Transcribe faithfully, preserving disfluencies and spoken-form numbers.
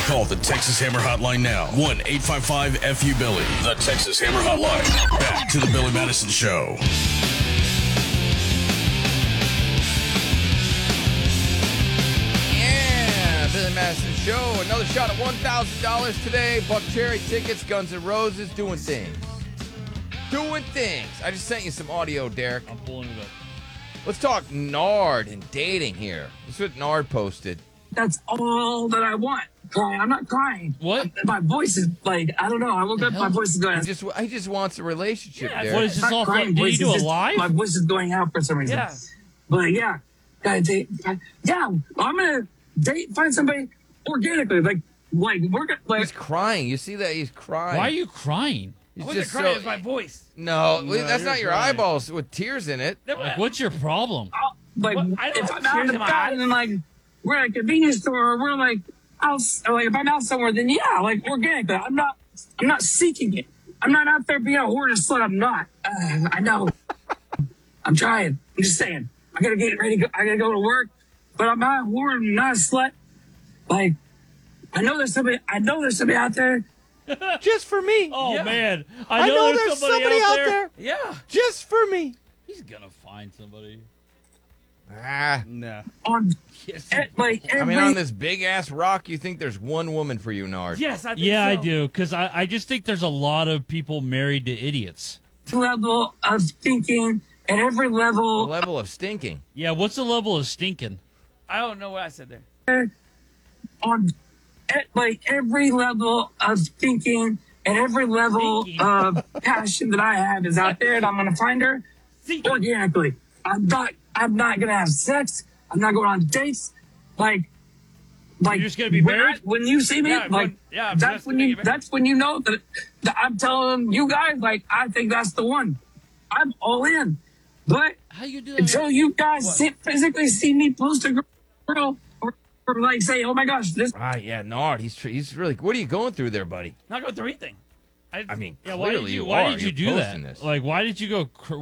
Call the Texas Hammer Hotline now. one eight five five F U Billy. The Texas Hammer Hotline. Back to the Billy Madison Show. Yeah, Billy Madison Show. Another shot at one thousand dollars today. Buck Cherry tickets, Guns N' Roses, doing things. Doing things. I just sent you some audio, Derek. I'm pulling it up. Let's talk Nard and dating here. This is what Nard posted. That's all that I want. Crying. I'm not crying. What? My voice is like, I don't know. I woke up, my voice is going. He just, he just wants a relationship, Yeah, Derek. what is this Not all crying from? Did voice, you do it's a just- live? My voice is going out for some reason. Yeah. But yeah, gotta date. Yeah, I'm gonna date, find somebody organically. Like, like we're gonna. Like, He's crying. You see that? He's crying. Why are you crying? He's I wasn't just crying, so- it's my voice. No, No, that's you're not your crying. eyeballs with tears in it. Like, what's your problem? like What? I don't if have I'm out tears and in my about eyes. and like we're at a convenience store, or we're like out, or like if I'm out somewhere, then yeah, like organically. I'm not. I'm not seeking it. I'm not out there being a whore and a slut. I'm not. Uh, I know. I'm trying. I'm just saying. I gotta get ready. To go, I gotta go to work, but I'm not a whore and not a slut. Like, I know there's somebody. I know there's somebody out there. Just for me. Oh Yeah. man, I I know, know there's, somebody, out, there. Yeah. Just for me. He's gonna find somebody. Ah. No. On Yes. eh, like every I mean, on this big ass rock, you think there's one woman for you, Nard? Yes, I think Yeah, so. I do, because I, I just think there's a lot of people married to idiots. level of thinking and every The level level of stinking. Yeah, what's the level of stinking? I don't know what I said there. on eh, like every level of thinking and every level Thinking. of passion that I have is out there, and I'm gonna find her See, organically. I'm not. I'm not gonna have sex. I'm not going on dates. Like, like You're just gonna be when I- married? when you see me, Yeah, like when- yeah, I'm that's just when gonna you. get married. That's when you know that, that I'm telling you guys, like, I think that's the one. I'm all in. But How you do that? until you guys see, physically see me post a girl, or, or like say, "Oh my gosh, this." Right, yeah, Nard. He's tr- he's really. What are you going through there, buddy? not going through anything. I mean, Yeah, why clearly did you, you why are. did you You're do posting that? This. Like, why did you go? Cr-